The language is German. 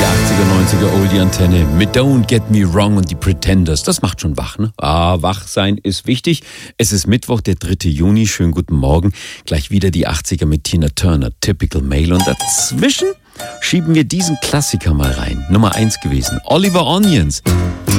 Die 80er, 90er Oldie-Antenne mit Don't Get Me Wrong und die Pretenders. Das macht schon wach, ne? Wach sein ist wichtig. Es ist Mittwoch, der 3. Juni. Schönen guten Morgen. Gleich wieder die 80er mit Tina Turner, Typical Male. Und dazwischen schieben wir diesen Klassiker mal rein. Nummer 1 gewesen. Oliver Onions.